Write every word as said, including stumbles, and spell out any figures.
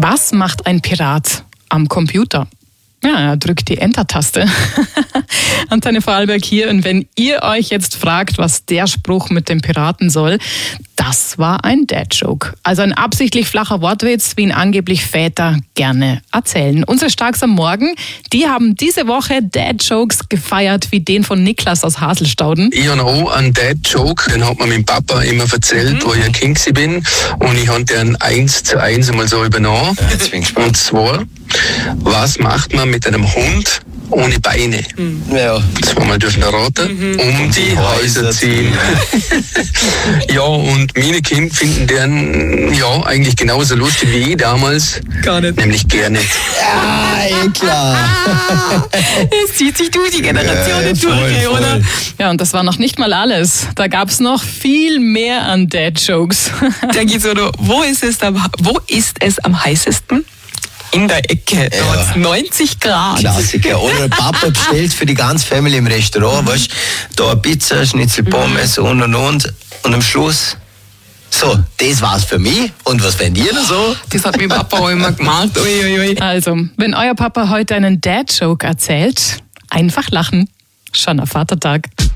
Was macht ein Pirat am Computer? Ja, er drückt die Enter-Taste. Antenne Vorarlberg hier. Und wenn ihr euch jetzt fragt, was der Spruch mit dem Piraten soll, das war ein Dad-Joke. Also ein absichtlich flacher Wortwitz, wie ihn angeblich Väter gerne erzählen. Unsere Starks am Morgen, die haben diese Woche Dad-Jokes gefeiert, wie den von Niklas aus Haselstauden. Ich habe auch einen Dad-Joke, den hat mir mein Papa immer erzählt, mhm. wo ich ein Kind bin. Und ich habe den eins zu eins einmal so übernommen. Ja, jetzt bin ich gespannt. Und zwar, was macht man mit einem Hund ohne Beine? Mhm. Ja. Zweimal dürfen raten, mhm. um die Häuser ziehen. Ja, und meine Kinder finden den ja eigentlich genauso lustig wie ich damals. Gar nicht. Nämlich gerne. Ja, eh klar. Es zieht sich durch die Generationen ja, durch, voll, oder? Voll. Ja, und das war noch nicht mal alles. Da gab es noch viel mehr an Dad-Jokes. Da geht's so, wo ist es am, wo ist es am heißesten? In der Ecke, da ja. hat's neunzig Grad. Klassiker. Oder Papa bestellt für die ganze Family im Restaurant, mhm. weißt du, da Pizza, Schnitzel, Pommes mhm. und und und. Und am Schluss, so, das war's für mich. Und was wenn ihr denn so? Das hat mein Papa auch immer gemacht. Ui, ui, ui. Also, wenn euer Papa heute einen Dad-Joke erzählt, einfach lachen. Schon am Vatertag.